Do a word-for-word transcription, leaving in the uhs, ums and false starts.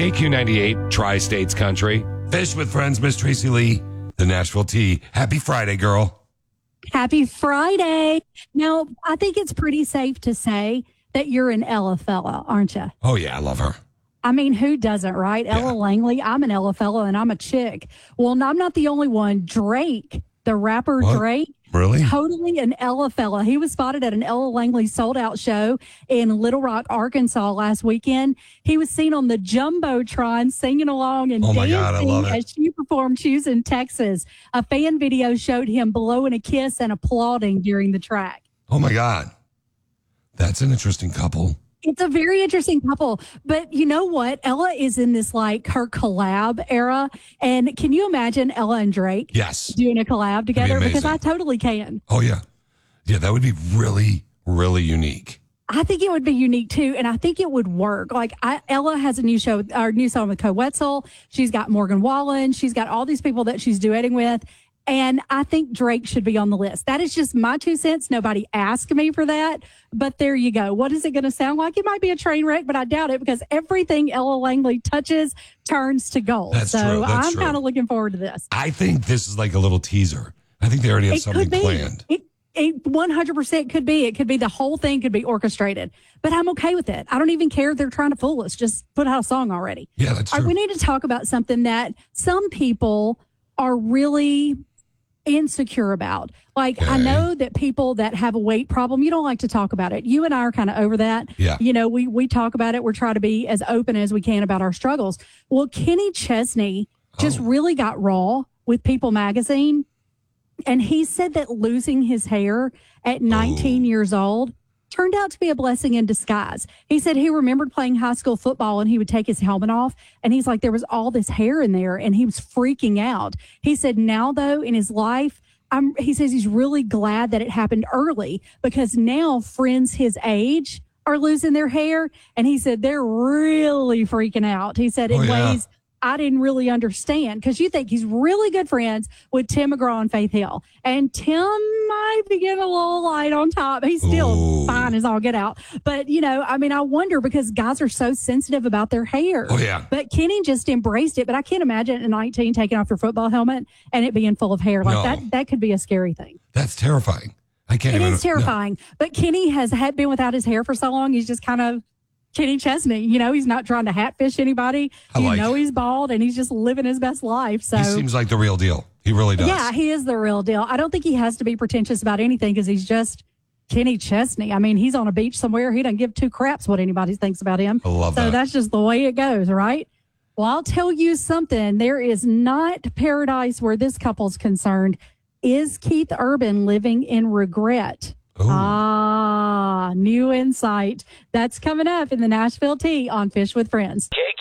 K Q ninety-eight, Tri-States Country. Fish with Friends, Miss Tracy Lee, the Nashville Tea. Happy Friday, girl. Happy Friday. Now, I think it's pretty safe to say that you're an Ella fella, aren't you? Oh, yeah, I love her. I mean, who doesn't, right? Yeah. Ella Langley, I'm an Ella fella and I'm a chick. Well, I'm not the only one. Drake, the rapper What? Drake, Really? totally an Ella fella. He was spotted at an Ella Langley sold out show in Little Rock, Arkansas last weekend. He was seen on the Jumbotron singing along and Oh my God, I dancing love it. as she performed Shoes in Texas. A fan video showed him blowing a kiss and applauding during the track. Oh, my God. That's an interesting couple. It's a very interesting couple, but you know what? Ella is in this like her collab era. And can you imagine Ella and Drake Yes. doing a collab together? Because amazing. I totally can. Oh, yeah. Yeah, that would be really, really unique. I think it would be unique too, and I think it would work. Like I, Ella has a new show, our new song with Co Wetzel. She's got Morgan Wallen. She's got all these people that she's duetting with. And I think Drake should be on the list. That is just my two cents. Nobody asked me for that. But there you go. What is it going to sound like? It might be a train wreck, but I doubt it because everything Ella Langley touches turns to gold. That's so true. That's I'm true. kind of looking forward to this. I think this is like a little teaser. I think they already have It something could be. planned. It, it one hundred percent could be. It could be the whole thing could be orchestrated. But I'm okay with it. I don't even care if they're trying to fool us. Just put out a song already. Yeah, that's All true. right, we need to talk about something that some people are really insecure about. Like, I Okay. know that people that have a weight problem, you don't like to talk about it. You and I are kind of over that. Yeah. You know, we we talk about it. We're trying to be as open as we can about our struggles. Well, Kenny Chesney just Oh. really got raw with People Magazine. And he said that losing his hair at nineteen years old turned out to be a blessing in disguise. He said he remembered playing high school football and he would take his helmet off and he's like, there was all this hair in there and he was freaking out. He said now though in his life, I'm, he says he's really glad that it happened early because now friends his age are losing their hair. And he said they're really freaking out. He said in Oh, yeah. ways I didn't really understand because you think he's really good friends with Tim McGraw and Faith Hill. And Tim might be getting a little light on top. He's still Ooh. fine as all get out. But, you know, I mean, I wonder because guys are so sensitive about their hair. Oh, yeah. But Kenny just embraced it. But I can't imagine at nineteen taking off your football helmet and it being full of hair. Like No. that, that could be a scary thing. That's terrifying. I can't It even. is terrifying. But Kenny has had been without his hair for so long. He's just kind of Kenny Chesney. You know, he's not trying to hatfish anybody. I You like know it. he's bald and he's just living his best life. So No. He seems like the real deal. He really does. yeah, he is the real deal. I don't think he has to be pretentious about anything because he's just Kenny Chesney. I mean, he's on a beach somewhere. He doesn't give two craps what anybody thinks about him. I love so that. that's just the way it goes, right? Well, I'll tell you something. There is not paradise where this couple's concerned. Is Keith Urban living in regret? Ooh. Ah, new insight. That's coming up in the Nashville Tea on Fish with Friends. K